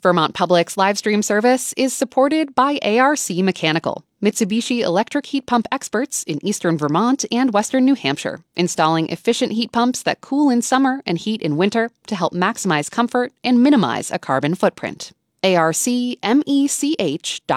Vermont Public's live stream service is supported by ARC Mechanical, Mitsubishi electric heat pump experts in eastern Vermont and western New Hampshire, installing efficient heat pumps that cool in summer and heat in winter to help maximize comfort and minimize a carbon footprint. ARCmech.com